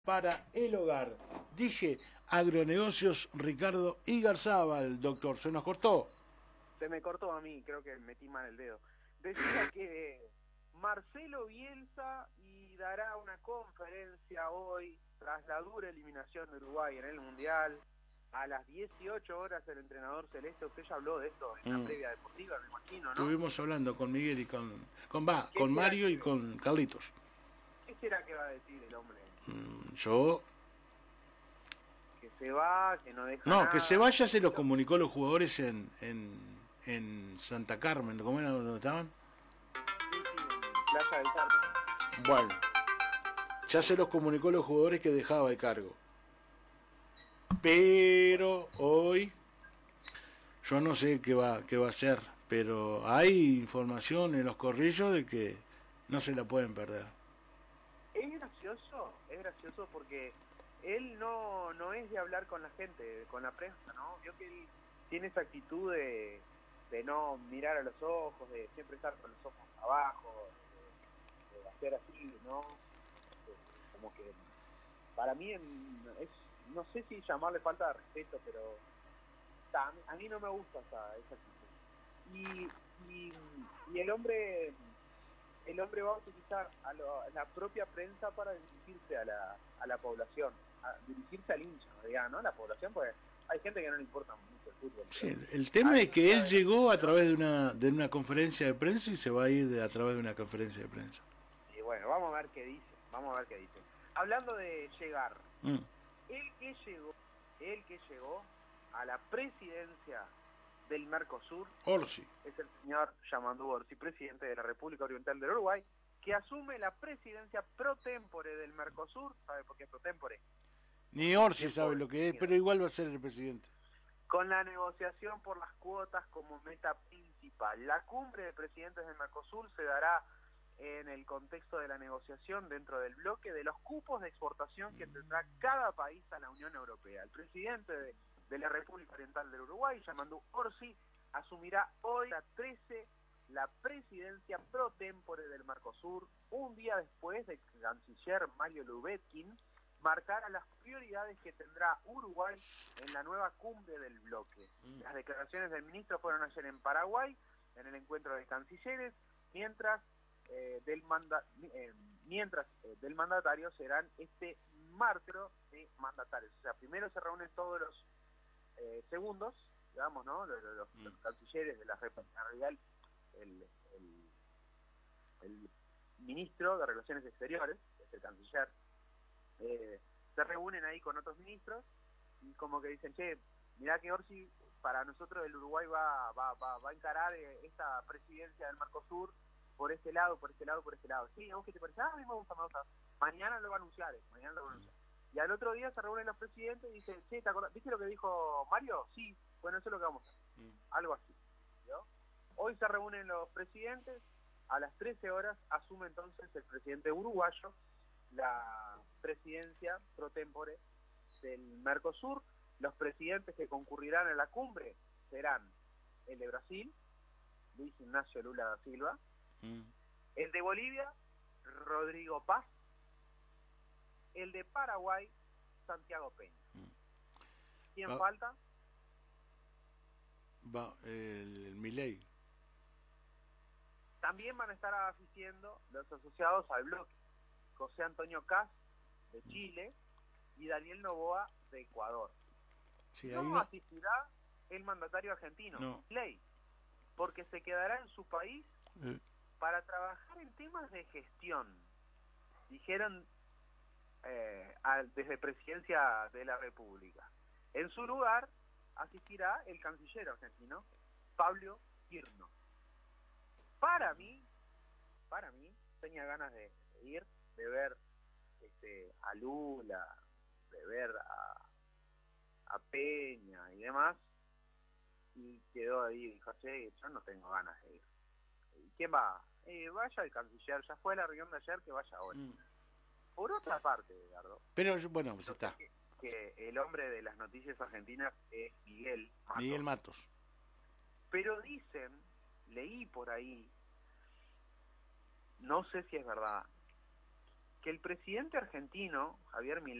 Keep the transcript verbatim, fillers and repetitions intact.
Para el hogar. Dije agronegocios Ricardo Igarzábal, doctor. ¿Se nos cortó? Se me cortó a mí, creo que metí mal el dedo. Decía que Marcelo Bielsa y dará una conferencia hoy tras la dura eliminación de Uruguay en el Mundial. A las dieciocho horas el entrenador celeste, usted ya habló de esto en la Mm. previa deportiva, me imagino, ¿no? Estuvimos hablando con Miguel y con, con, va, ¿Qué con será Mario que- y con Carlitos. ¿Qué será que va a decir el hombre? Mm, Yo... Que se va, que no deja No, nada. que se vaya se lo comunicó a los jugadores en, en, en Santa Carmen. ¿Cómo era donde estaban? Sí, sí, en Playa del Carmen. Bueno, ya se los comunicó a los jugadores que dejaba el cargo. Pero hoy yo no sé qué va, qué va a hacer, pero hay información en los corrillos de que no se la pueden perder. Es gracioso, es gracioso porque él no, no es de hablar con la gente, con la prensa, ¿no? Vio que él tiene esa actitud de, de no mirar a los ojos, de siempre estar con los ojos abajo, de, de hacer así, ¿no? De- como que para mí en- es, no sé si llamarle falta de respeto, pero ta, a, mí, a mí no me gusta esa, esa actitud. Y, y, y el hombre... el hombre va a utilizar a, lo, a la propia prensa para dirigirse a la, a la población, a dirigirse al hincha, digamos, ¿no? A la población, pues hay gente que no le importa mucho el fútbol. Sí, pero el, el tema es que él sabe, llegó a través de una de una conferencia de prensa y se va a ir de, a través de una conferencia de prensa. y bueno, vamos a ver qué dice, vamos a ver qué dice. Hablando de llegar, Mm. el que llegó, el que llegó a la presidencia del Mercosur Orsi. es el señor Yamandú Orsi, presidente de la República Oriental del Uruguay, que asume la presidencia pro tempore del Mercosur. ¿Sabe por qué es pro tempore? Ni Orsi Tiempo sabe lo que es, definido. pero igual va a ser el presidente. Con la negociación por las cuotas como meta principal. La cumbre de presidentes del Mercosur se dará en el contexto de la negociación dentro del bloque de los cupos de exportación que tendrá cada país a la Unión Europea. El presidente de, de la República Oriental del Uruguay, Yamandú Orsi, asumirá hoy a trece la presidencia pro tempore del Mercosur, un día después de que el canciller Mario Lubetkin marcara las prioridades que tendrá Uruguay en la nueva cumbre del bloque. Mm. Las declaraciones del ministro fueron ayer en Paraguay, en el encuentro de cancilleres, mientras eh, del manda eh, mientras eh, del mandatario serán este martes de mandatarios. O sea, primero se reúnen todos los eh, segundos, digamos, ¿no? Los, los, Mm. los cancilleres de la República, en realidad el, el, el ministro de Relaciones Exteriores, que es el canciller, eh, se reúnen ahí con otros ministros y como que dicen, che, mirá que Orsi para nosotros el Uruguay va, va, va, va a encarar eh, esta presidencia del Mercosur por este lado, por este lado, por este lado. Sí, ¿a vos qué te parece? Ah, a mí me gusta, me gusta. Mañana lo va a anunciar, eh, mañana lo va a anunciar. Y al otro día se reúnen los presidentes y dicen, che, ¿te acordás? ¿Viste lo que dijo Mario? Sí, bueno, eso es lo que vamos a hacer. Mm. Algo así, ¿no? Hoy se reúnen los presidentes, a las trece horas asume entonces el presidente uruguayo la presidencia pro tempore del Mercosur. Los presidentes que concurrirán a la cumbre serán el de Brasil, Luis Ignacio Lula da Silva, Mm. el de Bolivia, Rodrigo Paz, el de Paraguay, Santiago Peña. Mm. ¿Quién Ah. falta? Va, el, el Milei. También van a estar asistiendo los asociados al bloque, José Antonio Caz, de Chile, y Daniel Noboa, de Ecuador. Sí, hay No una... asistirá el mandatario argentino, No. Milei, porque se quedará en su país eh, para trabajar en temas de gestión, dijeron eh, al- desde Presidencia de la República. En su lugar asistirá el canciller argentino, Pablo Kirno. Para mí, para mí, tenía ganas de, de ir, de ver este, a Lula, de ver a, a Peña y demás, y quedó ahí y dijo, che, yo no tengo ganas de ir. ¿Y quién va? Eh, vaya el canciller, ya fue la reunión de ayer, que vaya ahora. mm. Por otra parte, Edgardo, Pero yo- bueno, pues está. que, que el hombre de las noticias argentinas es Miguel Matos. Miguel Matos. Pero dicen, leí por ahí, no sé si es verdad, que el presidente argentino, Javier Milei,